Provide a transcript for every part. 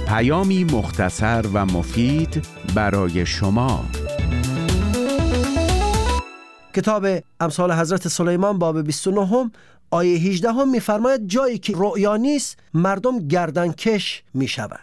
پیامی مختصر و مفید برای شما. کتاب امثال حضرت سلیمان باب 29 آیه 18 می‌فرماید جایی که رؤیا نیست مردم گردنکش می‌شوند.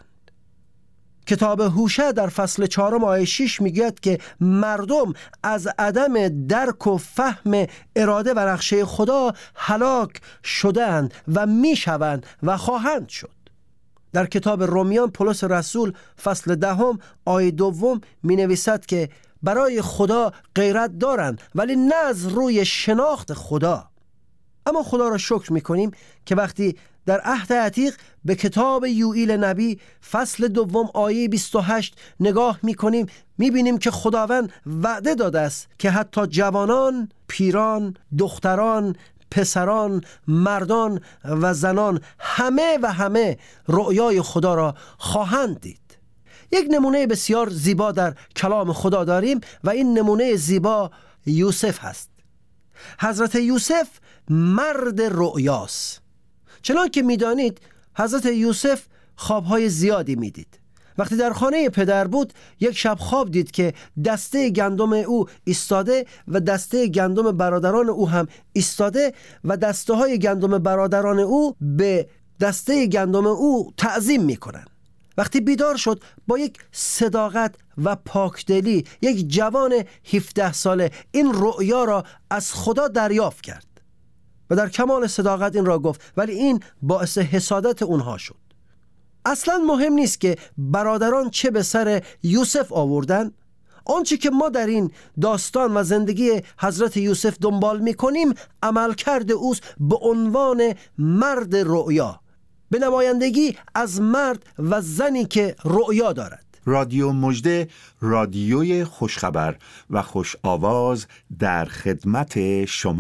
کتاب هوشع در فصل 4 آیه 6 میگوید که مردم از عدم درک و فهم اراده و نقشه خدا هلاک شدند و میشوند و خواهند شد. در کتاب رومیان پولس رسول فصل 10 آیه 2 می نویسد که برای خدا غیرت دارند ولی نه از روی شناخت خدا. اما خدا را شکر می کنیم که وقتی در عهد عتیق به کتاب یوئیل نبی فصل 2 آیه 28 نگاه می کنیم، می بینیم که خداوند وعده داده است که حتی جوانان، پیران، دختران، پسران، مردان و زنان همه رؤیای خدا را خواهند دید. یک نمونه بسیار زیبا در کلام خدا داریم و این نمونه زیبا یوسف هست. حضرت یوسف مرد رؤیاست. چنان که میدانید حضرت یوسف خوابهای زیادی میدید. وقتی در خانه پدر بود یک شب خواب دید که دسته گندم او ایستاده و دسته گندم برادران او هم ایستاده و دسته های گندم برادران او به دسته گندم او تعظیم میکنند. وقتی بیدار شد با یک صداقت و پاکدلی یک جوان 17 ساله این رؤیا را از خدا دریافت کرد و در کمال صداقت این را گفت، ولی این باعث حسادت اونها شد. اصلا مهم نیست که برادران چه به سر یوسف آوردن. آنچه که ما در این داستان و زندگی حضرت یوسف دنبال میکنیم عملکرد اوست به عنوان مرد رؤیا، به نمایندگی از مرد و زنی که رؤیا دارد. رادیو مژده، رادیوی خوشخبر و خوش آواز در خدمت شما.